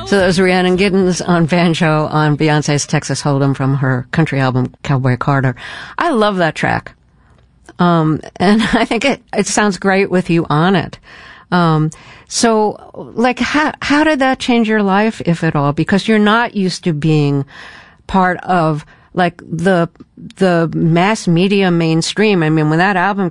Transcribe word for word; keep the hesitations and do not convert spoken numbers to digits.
So that was Rhiannon Giddens on banjo on Beyonce's Texas Hold'em from her country album Cowboy Carter. I love that track. Um, and I think it, it sounds great with you on it. Um, so, like, how, how did that change your life, if at all? Because you're not used to being part of, like, the, the mass media mainstream. I mean, when that album